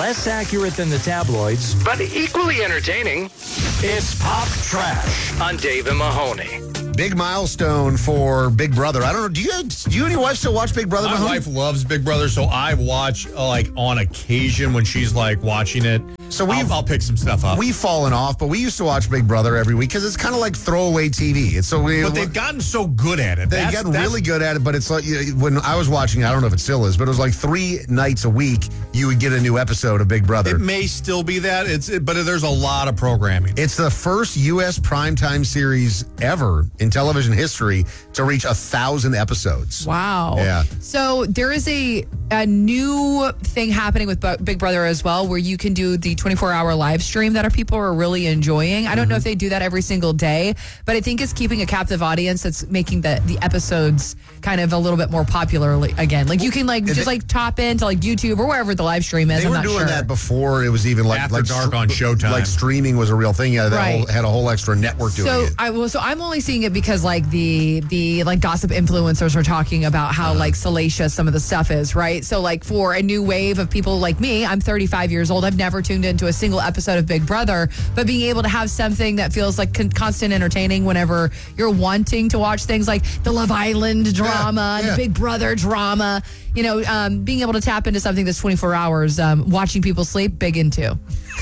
Less accurate than the tabloids, but equally entertaining. It's Pop Trash on Dave and Mahoney. Big milestone for Big Brother. I don't know. Do you and your wife still watch Big Brother? My wife loves Big Brother, so I watch on occasion when she's watching it. So I'll pick some stuff up. We've fallen off, but we used to watch Big Brother every week because it's kind of like throwaway TV. But they've gotten so good at it. They've gotten really good at it, but it's like when I was watching, I don't know if it still is, but it was like 3 nights a week you would get a new episode of Big Brother. It may still be that, but there's a lot of programming. It's the first U.S. primetime series ever in television history to reach 1,000 episodes. Wow. Yeah. So there is a new thing happening with Big Brother as well, where you can do the 24-hour live stream that people are really enjoying. I don't know if they do that every single day, but I think it's keeping a captive audience that's making the episodes kind of a little bit more popular again. Like you can top into YouTube or wherever the live stream is. They were doing that before it was even After dark on Showtime. Like streaming was a real thing. Yeah, they had a whole extra network doing it. So I'm only seeing it because the gossip influencers are talking about how salacious some of the stuff is, right? So for a new wave of people like me, I'm 35 years old. I've never tuned into a single episode of Big Brother, but being able to have something that feels like constant entertaining whenever you're wanting to watch things like the Love Island drama, the Big Brother drama, being able to tap into something that's 24 hours, watching people sleep, big into.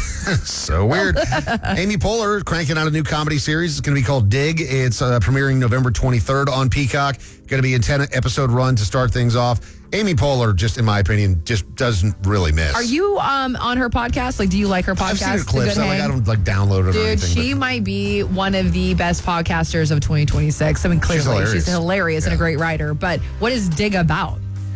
So weird. Amy Poehler cranking out a new comedy series. It's going to be called Dig. It's premiering November 23rd on Peacock. Going to be a 10-episode run to start things off. Amy Poehler, just in my opinion, just doesn't really miss. Are you on her podcast? Do you like her podcast? I've seen her clips. I don't download it or anything. Dude, she might be one of the best podcasters of 2026. I mean, clearly, she's hilarious and a great writer. But what is Dig about?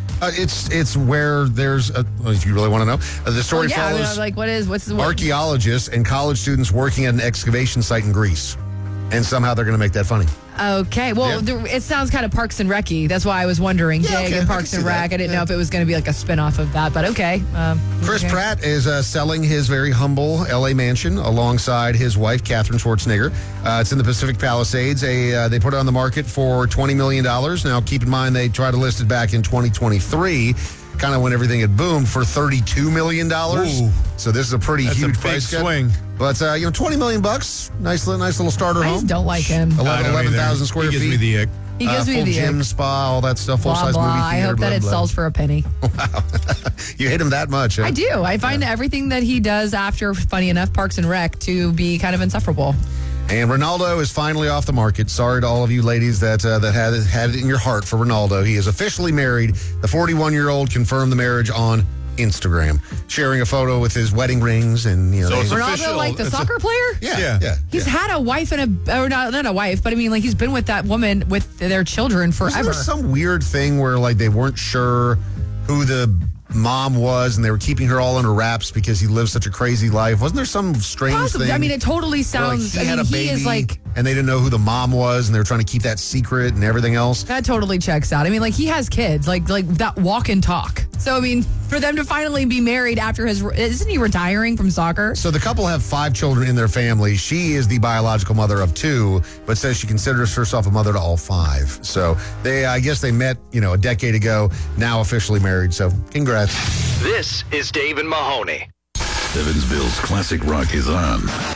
It's where there's if you really want to know, the story follows what's archaeologists and college students working at an excavation site in Greece, and somehow they're going to make that funny. Okay, well, it sounds kind of Parks and Rec-y. That's why I was wondering, Dig and Parks and Rec. I didn't know if it was going to be like a spinoff of that, but okay. Chris Pratt is selling his very humble L.A. mansion alongside his wife, Katherine Schwarzenegger. It's in the Pacific Palisades. They put it on the market for $20 million. Now, keep in mind, they tried to list it back in 2023, kind of when everything had boomed, for $32 million. Ooh. So this is a pretty huge price swing. But, $20 million, nice little starter home. I just don't like him. 11,000 square feet. He gives me the ick. He gives me the gym, ick. spa, all that stuff, full-size blah, movie blah. theater. I hope that it sells for a penny. Wow. You hate him that much, huh? I do. I find everything that he does after, funny enough, Parks and Rec to be kind of insufferable. And Ronaldo is finally off the market. Sorry to all of you ladies that had it in your heart for Ronaldo. He is officially married. The 41-year-old confirmed the marriage on Instagram, sharing a photo with his wedding rings and So it's Ronaldo, official. the soccer player. Yeah. He's had a wife and not a wife, but I mean, he's been with that woman with their children forever. Wasn't there some weird thing where they weren't sure who the mom was and they were keeping her all under wraps because he lived such a crazy life? Wasn't there some strange thing? I mean, it totally sounds. He had a baby, he is and they didn't know who the mom was, and they were trying to keep that secret and everything else. That totally checks out. I mean, he has kids, like that walk and talk. So I mean, for them to finally be married after isn't he retiring from soccer? So the couple have 5 children in their family. She is the biological mother of 2, but says she considers herself a mother to all 5. So I guess they met, a decade ago, now officially married. So congrats. This is Dave and Mahoney. Evansville's classic rock is on.